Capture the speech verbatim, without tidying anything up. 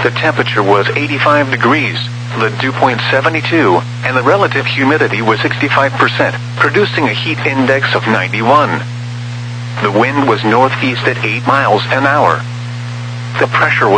The temperature was eighty-five degrees, the dew point seventy-two, and the relative humidity was sixty-five percent, producing a heat index of ninety-one. The wind was northeast at eight miles an hour. The pressure was